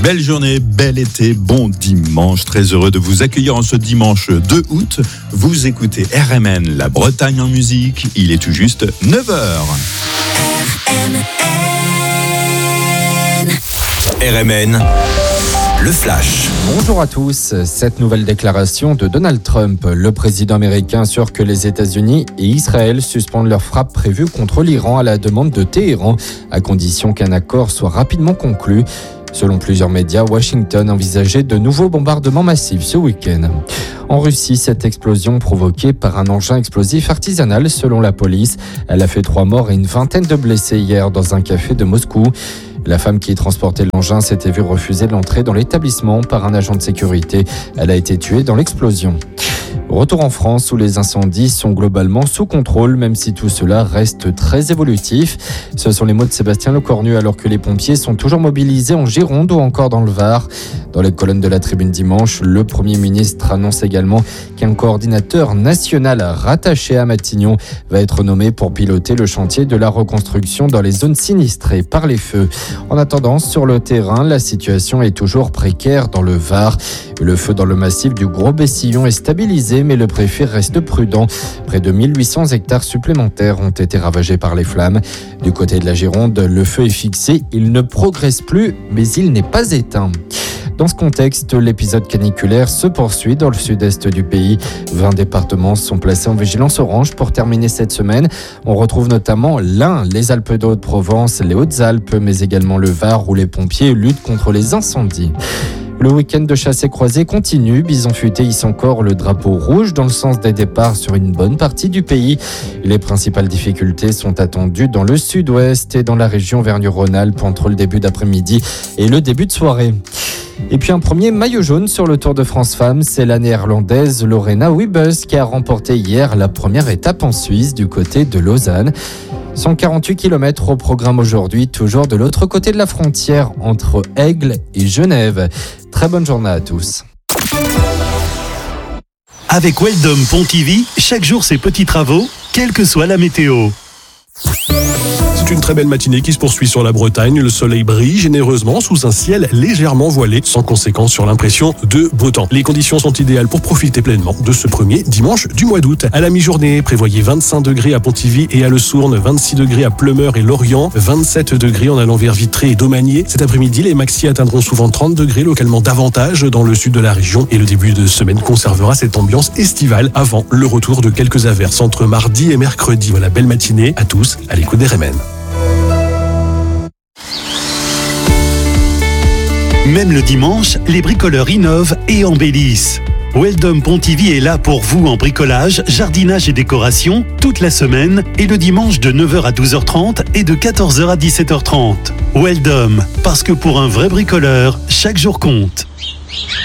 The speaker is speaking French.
Belle journée, bel été, bon dimanche. Très heureux de vous accueillir en ce dimanche 2 août. Vous écoutez RMN, la Bretagne en musique. Il est tout juste 9h. RMN, le Flash. Bonjour à tous. Cette nouvelle déclaration de Donald Trump, le président américain assure que les États-Unis et Israël suspendent leurs frappes prévues contre l'Iran à la demande de Téhéran, à condition qu'un accord soit rapidement conclu. Selon plusieurs médias, Washington envisageait de nouveaux bombardements massifs ce week-end. En Russie, cette explosion provoquée par un engin explosif artisanal, selon la police. Elle a fait 3 morts et une vingtaine de blessés hier dans un café de Moscou. La femme qui transportait l'engin s'était vue refuser l'entrée dans l'établissement par un agent de sécurité. Elle a été tuée dans l'explosion. Retour en France où les incendies sont globalement sous contrôle, même si tout cela reste très évolutif. Ce sont les mots de Sébastien Lecornu alors que les pompiers sont toujours mobilisés en Gironde ou encore dans le Var. Dans les colonnes de la Tribune dimanche, le Premier ministre annonce également qu'un coordinateur national rattaché à Matignon va être nommé pour piloter le chantier de la reconstruction dans les zones sinistrées par les feux. En attendant, sur le terrain, la situation est toujours précaire dans le Var. Le feu dans le massif du Gros Bessillon est stabilisé, mais le préfet reste prudent. Près de 1800 hectares supplémentaires ont été ravagés par les flammes. Du côté de la Gironde, le feu est fixé, il ne progresse plus, mais il n'est pas éteint. Dans ce contexte, l'épisode caniculaire se poursuit dans le sud-est du pays. 20 départements sont placés en vigilance orange pour terminer cette semaine. On retrouve notamment l'Ain, les Alpes de Haute-Provence, les Hautes-Alpes, mais également le Var où les pompiers luttent contre les incendies. Le week-end de chassé-croisé continue. Bison Futé hisse encore le drapeau rouge dans le sens des départs sur une bonne partie du pays. Les principales difficultés sont attendues dans le sud-ouest et dans la région Auvergne-Rhône-Alpes entre le début d'après-midi et le début de soirée. Et puis un premier maillot jaune sur le Tour de France Femmes, c'est la néerlandaise Lorena Wiebes qui a remporté hier la première étape en Suisse du côté de Lausanne. 148 km au programme aujourd'hui, toujours de l'autre côté de la frontière entre Aigle et Genève. Très bonne journée à tous. Avec Weldom Pontivy, chaque jour ses petits travaux, quelle que soit la météo. C'est une très belle matinée qui se poursuit sur la Bretagne. Le soleil brille généreusement sous un ciel légèrement voilé, sans conséquence sur l'impression de beau temps. Les conditions sont idéales pour profiter pleinement de ce premier dimanche du mois d'août. À la mi-journée, prévoyez 25 degrés à Pontivy et à Le Sourne, 26 degrés à Pleumeur et Lorient, 27 degrés en allant vers Vitré et Domanier. Cet après-midi, les maxi atteindront souvent 30 degrés, localement davantage dans le sud de la région. Et le début de semaine conservera cette ambiance estivale avant le retour de quelques averses entre mardi et mercredi. Voilà, belle matinée à tous à l'écoute des RMN. Même le dimanche, les bricoleurs innovent et embellissent. Weldom Pontivy est là pour vous en bricolage, jardinage et décoration toute la semaine et le dimanche de 9h à 12h30 et de 14h à 17h30. Weldom, parce que pour un vrai bricoleur, chaque jour compte.